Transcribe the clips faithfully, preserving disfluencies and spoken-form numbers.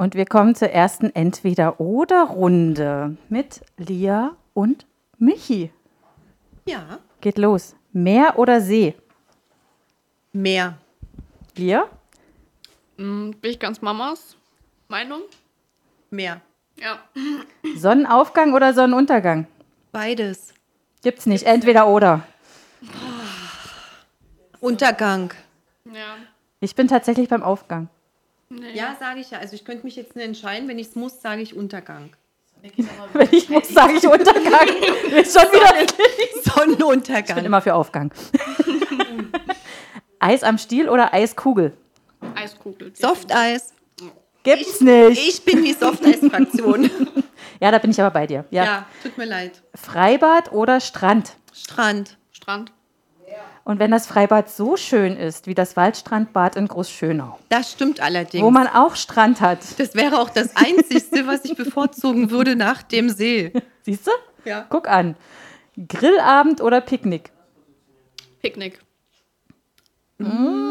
Und wir kommen zur ersten Entweder-oder-Runde mit Lia und Michi. Ja. Geht los. Meer oder See? Meer. Lia? Mm, bin ich ganz Mamas Meinung? Meer. Ja. Sonnenaufgang oder Sonnenuntergang? Beides. Gibt's nicht. Entweder oder. Untergang. Ja. Ich bin tatsächlich beim Aufgang. Nee. Ja, sage ich ja. Also ich könnte mich jetzt nicht entscheiden. Wenn ich es muss, sage ich Untergang. Wenn ich muss, sage ich Untergang. Ist schon wieder. Sonnenuntergang. Ich bin immer für Aufgang. Eis am Stiel oder Eiskugel? Eiskugel. Softeis. Gibt's nicht. Ich bin die Softeis-Fraktion. Ja, da bin ich aber bei dir. Ja. Ja, tut mir leid. Freibad oder Strand? Strand. Strand. Und wenn das Freibad so schön ist wie das Waldstrandbad in Großschönau, Das stimmt allerdings. wo man auch Strand hat, Das wäre auch das Einzige, was ich bevorzugen würde nach dem See. siehst du? Ja. Guck an. Grillabend oder Picknick? Picknick. Mm.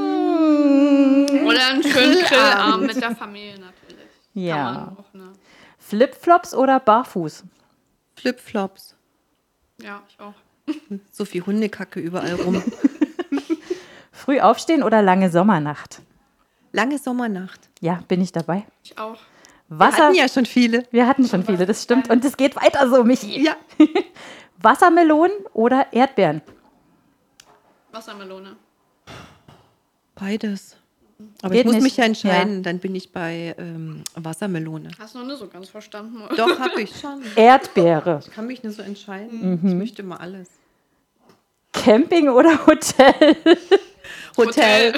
Oder einen schönen Grillabend mit der Familie natürlich. Ja. Kann man auch, ne? Flipflops oder barfuß? Flipflops. Ja, ich auch. So viel Hundekacke überall rum. Früh aufstehen oder lange Sommernacht? Lange Sommernacht. Ja, bin ich dabei. Ich auch. Wir Wasser. hatten ja schon viele. Wir hatten schon viele, das stimmt. Und es geht weiter so, Michi. Ja. Wassermelonen oder Erdbeeren? Wassermelone. Beides. Aber Geht ich muss nicht. mich ja entscheiden. Dann bin ich bei ähm, Wassermelone. Hast du noch nicht so ganz verstanden. Doch, habe ich schon. Erdbeere. Ich kann mich nur so entscheiden. Ich möchte mal alles. Camping oder Hotel? Hotel.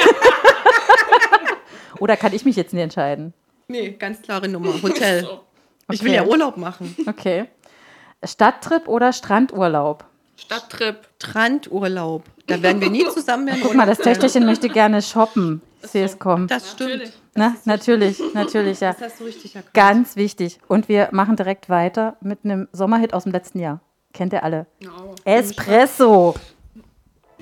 Oder kann ich mich jetzt nicht entscheiden? Nee, ganz klare Nummer. Hotel. So. Ich will Okay. ja Urlaub machen. Okay. Stadttrip oder Strandurlaub? Stadttrip. Strandurlaub. Da werden wir nie zusammen werden. Guck mal, das Töchterchen möchte gerne shoppen. Ich sehe es kommen. Das stimmt. Natürlich. Na, natürlich, natürlich, ja. Das hast du richtig erkannt. Ganz wichtig. Und wir machen direkt weiter mit einem Sommerhit aus dem letzten Jahr. Kennt ihr alle? Ja, aber- Espresso.